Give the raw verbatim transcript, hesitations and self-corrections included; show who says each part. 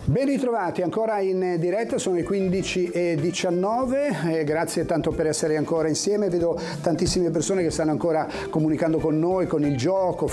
Speaker 1: Ben ritrovati ancora in diretta, sono le quindici e diciannove, eh, grazie tanto per essere ancora insieme, vedo tantissime persone che stanno ancora comunicando con noi, con il gioco,